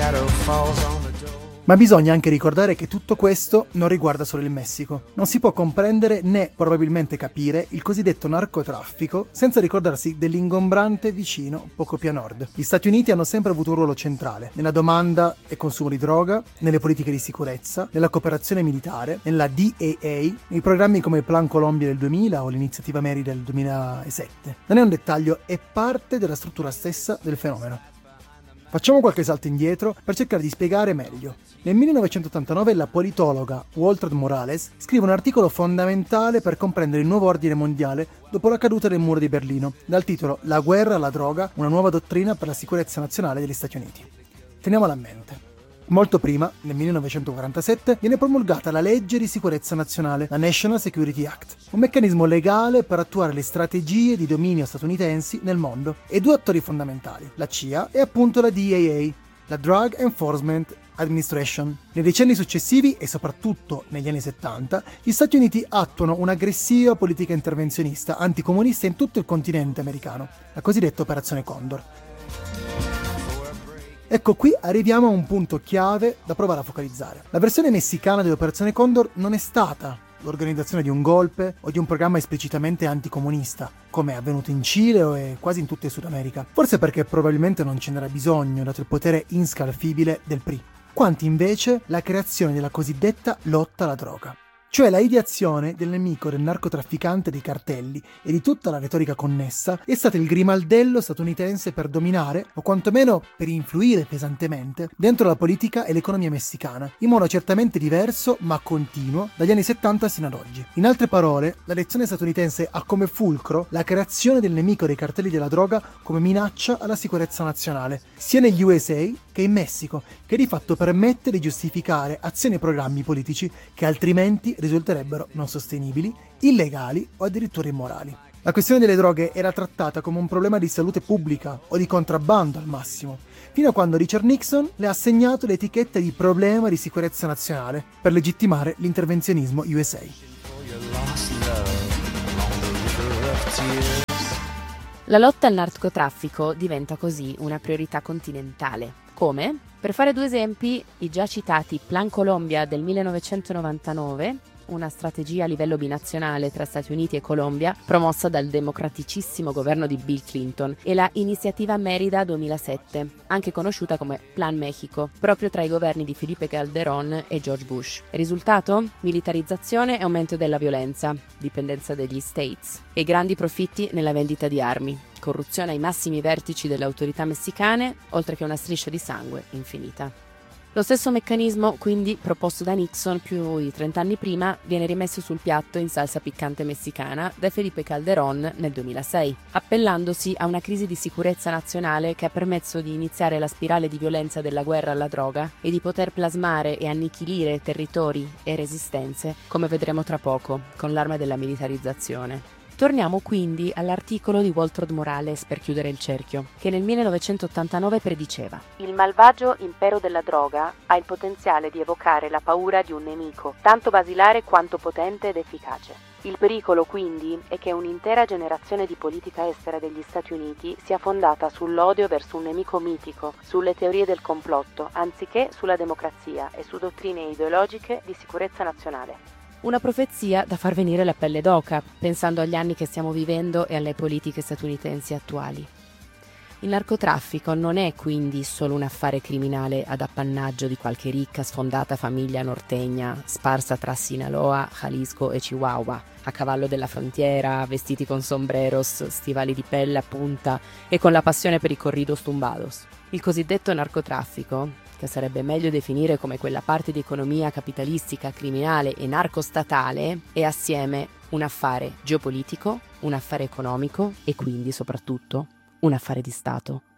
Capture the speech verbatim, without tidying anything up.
shadow falls on the door. Ma bisogna anche ricordare che tutto questo non riguarda solo il Messico. Non si può comprendere né probabilmente capire il cosiddetto narcotraffico senza ricordarsi dell'ingombrante vicino poco più a nord. Gli Stati Uniti hanno sempre avuto un ruolo centrale nella domanda e consumo di droga, nelle politiche di sicurezza, nella cooperazione militare, nella D E A, nei programmi come il Plan Colombia del duemila o l'Iniziativa Mary del duemilasette. Non è un dettaglio, è parte della struttura stessa del fenomeno. Facciamo qualche salto indietro per cercare di spiegare meglio. Nel millenovecentottantanove la politologa Walter Morales scrive un articolo fondamentale per comprendere il nuovo ordine mondiale dopo la caduta del muro di Berlino, dal titolo La guerra alla droga, una nuova dottrina per la sicurezza nazionale degli Stati Uniti. Teniamola a mente. Molto prima, nel millenovecentoquarantasette, viene promulgata la legge di sicurezza nazionale, la National Security Act, un meccanismo legale per attuare le strategie di dominio statunitensi nel mondo, e due attori fondamentali, la C I A e appunto la D E A, la Drug Enforcement Administration. Nei decenni successivi, e soprattutto negli anni settanta, gli Stati Uniti attuano un'aggressiva politica intervenzionista anticomunista in tutto il continente americano, la cosiddetta Operazione Condor. Ecco, qui arriviamo a un punto chiave da provare a focalizzare. La versione messicana dell'Operazione Condor non è stata l'organizzazione di un golpe o di un programma esplicitamente anticomunista, come è avvenuto in Cile e quasi in tutta il Sud America. Forse perché probabilmente non ce n'era bisogno, dato il potere inscalfibile del P R I. Quanti invece la creazione della cosiddetta lotta alla droga. Cioè la ideazione del nemico del narcotrafficante, dei cartelli e di tutta la retorica connessa è stato il grimaldello statunitense per dominare, o quantomeno per influire pesantemente, dentro la politica e l'economia messicana, in modo certamente diverso ma continuo dagli anni settanta sino ad oggi. In altre parole, la lezione statunitense ha come fulcro la creazione del nemico dei cartelli della droga come minaccia alla sicurezza nazionale, sia negli U S A che in Messico, che di fatto permette di giustificare azioni e programmi politici che altrimenti risulterebbero non sostenibili, illegali o addirittura immorali. La questione delle droghe era trattata come un problema di salute pubblica o di contrabbando al massimo, fino a quando Richard Nixon le ha assegnato l'etichetta di problema di sicurezza nazionale per legittimare l'intervenzionismo U S A. La lotta al narcotraffico diventa così una priorità continentale. Come? Per fare due esempi, i già citati Plan Colombia del millenovecentonovantanove, una strategia a livello binazionale tra Stati Uniti e Colombia, promossa dal democraticissimo governo di Bill Clinton, e la Iniziativa Mérida duemilasette, anche conosciuta come Plan Mexico, proprio tra i governi di Felipe Calderón e George Bush. Risultato? Militarizzazione e aumento della violenza, dipendenza degli States, e grandi profitti nella vendita di armi, corruzione ai massimi vertici delle autorità messicane, oltre che una striscia di sangue infinita. Lo stesso meccanismo, quindi, proposto da Nixon più di trent'anni prima, viene rimesso sul piatto in salsa piccante messicana da Felipe Calderón nel duemilasei, appellandosi a una crisi di sicurezza nazionale che ha permesso di iniziare la spirale di violenza della guerra alla droga e di poter plasmare e annichilire territori e resistenze, come vedremo tra poco, con l'arma della militarizzazione. Torniamo quindi all'articolo di Walter Morales per chiudere il cerchio, che nel millenovecentottantanove prediceva: il malvagio impero della droga ha il potenziale di evocare la paura di un nemico, tanto basilare quanto potente ed efficace. Il pericolo, quindi, è che un'intera generazione di politica estera degli Stati Uniti sia fondata sull'odio verso un nemico mitico, sulle teorie del complotto, anziché sulla democrazia e su dottrine ideologiche di sicurezza nazionale. Una profezia da far venire la pelle d'oca, pensando agli anni che stiamo vivendo e alle politiche statunitensi attuali. Il narcotraffico non è quindi solo un affare criminale ad appannaggio di qualche ricca sfondata famiglia nortegna sparsa tra Sinaloa, Jalisco e Chihuahua, a cavallo della frontiera, vestiti con sombreros, stivali di pelle a punta e con la passione per i corridos tumbados. Il cosiddetto narcotraffico, che sarebbe meglio definire come quella parte di economia capitalistica, criminale e narcostatale, è assieme un affare geopolitico, un affare economico e quindi soprattutto un affare di Stato.